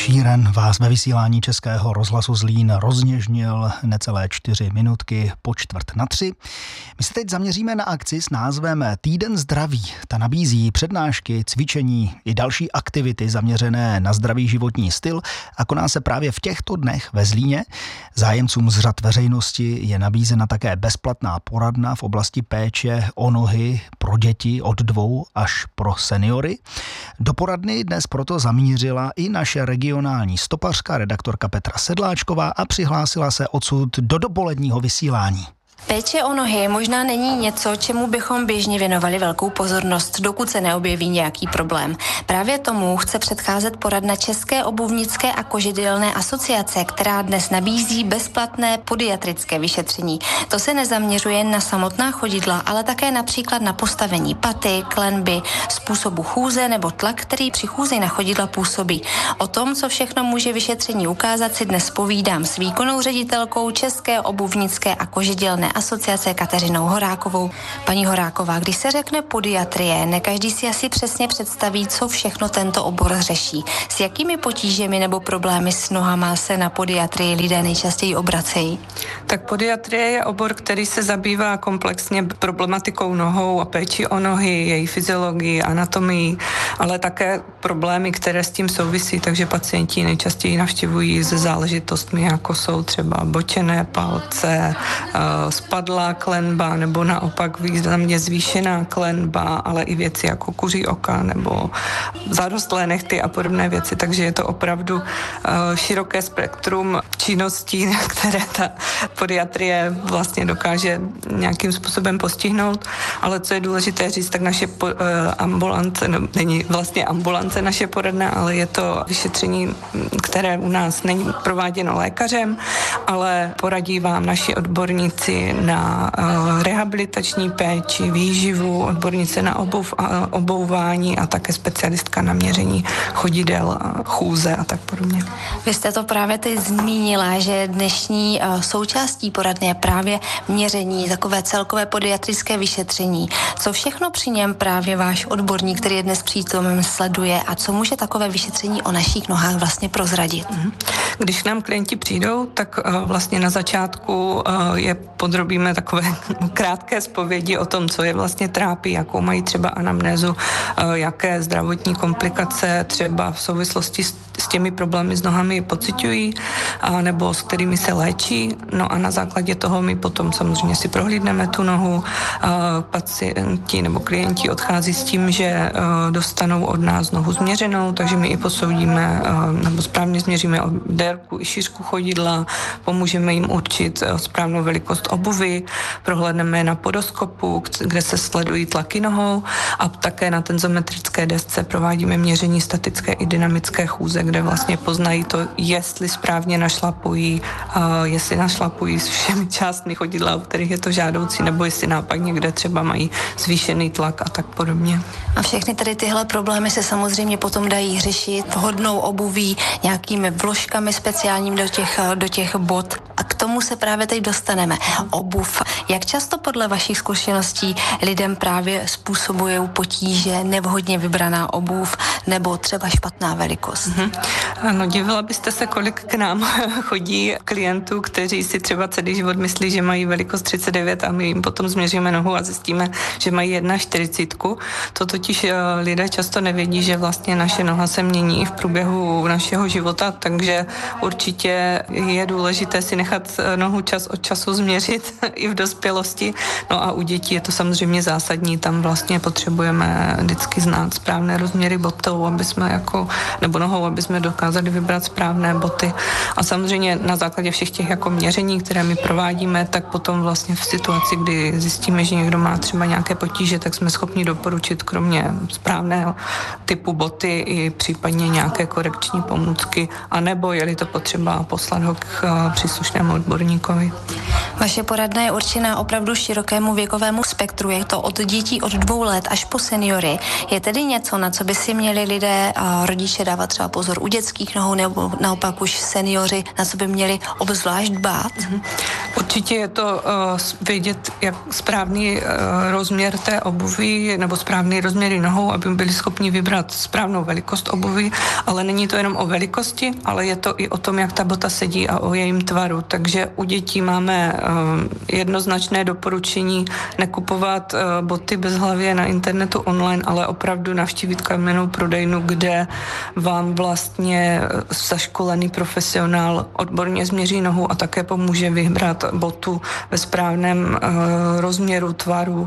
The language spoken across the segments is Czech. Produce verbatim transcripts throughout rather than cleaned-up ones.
Sheeran vás ve vysílání Českého rozhlasu Zlín rozněžnil necelé čtyři minutky po čtvrt na tři. My se teď zaměříme na akci s názvem Týden zdraví. Ta nabízí přednášky, cvičení i další aktivity zaměřené na zdravý životní styl a koná se právě v těchto dnech ve Zlíně. Zájemcům z řad veřejnosti je nabízena také bezplatná poradna v oblasti péče o nohy pro děti od dvou až pro seniory. Do poradny dnes proto zamířila i naše regionální stopařka, redaktorka Petra Sedláčková a přihlásila se odsud do dopoledního vysílání. Péče o nohy možná není něco, čemu bychom běžně věnovali velkou pozornost, dokud se neobjeví nějaký problém. Právě tomu chce předcházet poradna České obuvnické a kožidelné asociace, která dnes nabízí bezplatné podiatrické vyšetření. To se nezaměřuje na samotná chodidla, ale také například na postavení paty, klenby, způsobu chůze nebo tlak, který při chůzi na chodidla působí. O tom, co všechno může vyšetření ukázat, si dnes povídám s výkonnou ředitelkou České obuvnické a kožidelné asociace Kateřinou Horákovou. Paní Horáková, když se řekne podiatrie, ne každý si asi přesně představí, co všechno tento obor řeší. S jakými potížemi nebo problémy s nohama se na podiatrii lidé nejčastěji obracejí? Tak podiatrie je obor, který se zabývá komplexně problematikou nohou a péči o nohy, její fyziologii, anatomii, ale také problémy, které s tím souvisí, takže pacienti nejčastěji navštěvují se záležitostmi, jako jsou třeba bočené palce, spadlá klenba nebo naopak významně zvýšená klenba, ale i věci jako kuří oka nebo zarostlé nehty a podobné věci, takže je to opravdu uh, široké spektrum činností, které ta podiatrie vlastně dokáže nějakým způsobem postihnout, ale co je důležité říct, tak naše po, uh, ambulance, no, není vlastně ambulance naše poradna, ale je to vyšetření, které u nás není prováděno lékařem, ale poradí vám naši odborníci na uh, rehabilitační péči, výživu, odbornice na obuv a obouvání a také specialistka na měření chodidel, a chůze a tak podobně. Vy jste to právě teď zmínila, že dnešní uh, součástí poradny je právě měření, takové celkové podiatrické vyšetření. Co všechno při něm právě váš odborník, který je dnes přítomen, sleduje a co může takové vyšetření o našich nohách vlastně prozradit? Když k nám klienti přijdou, tak uh, vlastně na začátku uh, je podrobíme takové krátké zpovědi o tom, co je vlastně trápí, jakou mají třeba anamnézu, jaké zdravotní komplikace třeba v souvislosti s, s těmi problémy s nohami pociťují, a nebo s kterými se léčí. No a na základě toho my potom samozřejmě si prohlídneme tu nohu. Pacienti nebo klienti odchází s tím, že dostanou od nás nohu změřenou, takže my i posoudíme nebo správně změříme délku i šířku chodidla, pomůžeme jim určit správnou velikost obuvy, prohlédneme na podoskopu, kde se sledují tlaky nohou a také na tenzometrické desce provádíme měření statické i dynamické chůze, kde vlastně poznají to, jestli správně našlapují, uh, jestli našlapují s všemi částmi chodidla, u kterých je to žádoucí, nebo jestli naopak někde třeba mají zvýšený tlak a tak podobně. A všechny tady tyhle problémy se samozřejmě potom dají řešit vhodnou obuví, nějakými vložkami speciálním do těch, do těch bot. A k tomu se právě teď dostaneme. Obuv. Jak často podle vašich zkušeností lidem právě způsobuje potíže nevhodně vybraná obuv nebo třeba špatná velikost? Mm-hmm. Ano, divila byste se, kolik k nám chodí klientů, kteří si třeba celý život myslí, že mají velikost třicet devět a my jim potom změříme nohu a zjistíme, že mají čtyřicet jedna. To totiž lidé často nevědí, že vlastně naše noha se mění v průběhu našeho života, takže určitě je důležité si nechat nohu čas od času změřit i v dospělosti. No a u dětí je to samozřejmě zásadní, tam vlastně potřebujeme vždycky znát správné rozměry botou, aby jsme jako, nebo nohou, aby jsme dokázali vybrat správné boty. A samozřejmě na základě všech těch jako měření, které my provádíme, tak potom vlastně v situaci, kdy zjistíme, že někdo má třeba nějaké potíže, tak jsme schopni doporučit kromě správného typu boty i případně nějaké korekční pomůcky, anebo je-li to potřeba poslat ho k příslušnému odborníkovi. Vaše poradna je určená opravdu širokému věkovému spektru. Je to od dětí od dvou let až po seniory. Je tedy něco, na co by si měli lidé a rodiče dávat třeba pozor u dětských nohou, nebo naopak už seniori, na co by měli obzvlášť dbát? Mm-hmm. Určitě je to uh, vědět, jak správný uh, rozměr té obuvy nebo správný rozměry nohou, aby byli schopni vybrat správnou velikost obuvy, ale není to jenom o velikosti, ale je to i o tom, jak ta bota sedí a o jejím tvaru. Takže u dětí máme uh, jednoznačné doporučení nekupovat uh, boty bezhlavě na internetu online, ale opravdu navštívit kamennou prodejnu, kde vám vlastně zaškolený profesionál odborně změří nohu a také pomůže vybrat botu ve správném uh, rozměru, tvaru,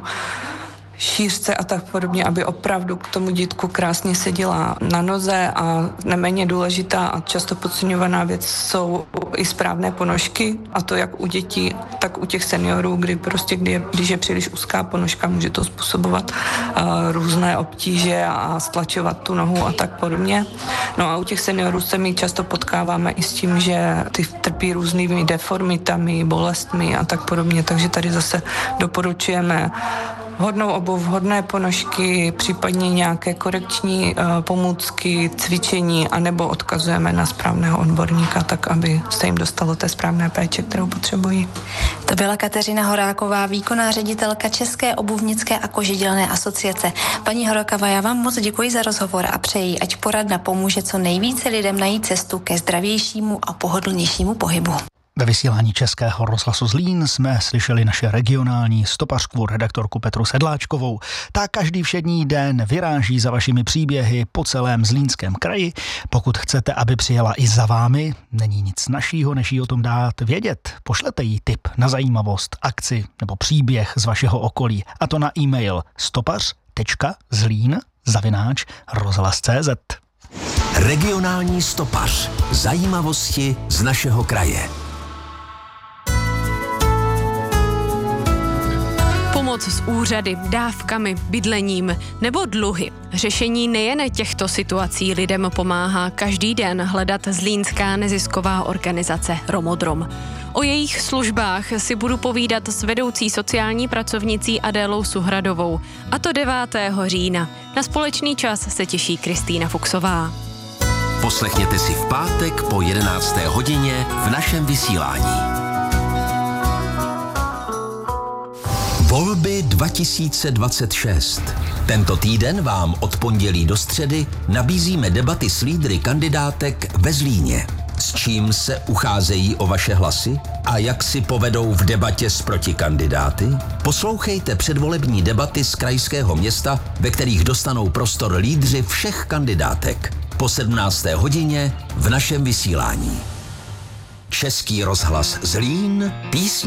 šířce a tak podobně, aby opravdu k tomu dítku krásně seděla na noze. A neméně důležitá a často podceňovaná věc jsou i správné ponožky, a to jak u dětí, tak u těch seniorů, kdy prostě, kdy je, když je příliš úzká ponožka, může to způsobovat uh, různé obtíže a stlačovat tu nohu a tak podobně. No a u těch seniorů se my často potkáváme i s tím, že ty trpí různými deformitami, bolestmi a tak podobně, takže tady zase doporučujeme vhodnou obuv, vhodné ponožky, případně nějaké korekční uh, pomůcky, cvičení, anebo odkazujeme na správného odborníka, tak aby se jim dostalo té správné péče, kterou potřebují. To byla Kateřina Horáková, výkonná ředitelka České obuvnické a kožidelné asociace. Paní Horáková, já vám moc děkuji za rozhovor a přeji, ať poradna pomůže co nejvíce lidem najít cestu ke zdravějšímu a pohodlnějšímu pohybu. Ve vysílání Českého rozhlasu Zlín jsme slyšeli naše regionální stopařku, redaktorku Petru Sedláčkovou. Ta každý všední den vyráží za vašimi příběhy po celém Zlínském kraji. Pokud chcete, aby přijela i za vámi, není nic našího, než jí o tom dát vědět. Pošlete jí tip na zajímavost, akci nebo příběh z vašeho okolí. A to na e-mail stopař tečka zlín zavináč rozhlas tečka cé zet. Regionální stopař. Zajímavosti z našeho kraje. Pomoc s úřady, dávkami, bydlením nebo dluhy. Řešení nejen těchto situací lidem pomáhá každý den hledat zlínská nezisková organizace Romodrom. O jejich službách si budu povídat s vedoucí sociální pracovnicí Adélou Suhradovou, a to devátého října. Na společný čas se těší Kristýna Fuchsová. Poslechněte si v pátek po jedenácté hodině v našem vysílání. Volby dva tisíce dvacet šest. Tento týden vám od pondělí do středy nabízíme debaty s lídry kandidátek ve Zlíně. S čím se ucházejí o vaše hlasy a jak si povedou v debatě s protikandidáty? Poslouchejte předvolební debaty z krajského města, ve kterých dostanou prostor lídři všech kandidátek. Po sedmnácté hodině v našem vysílání. Český rozhlas Zlín, písně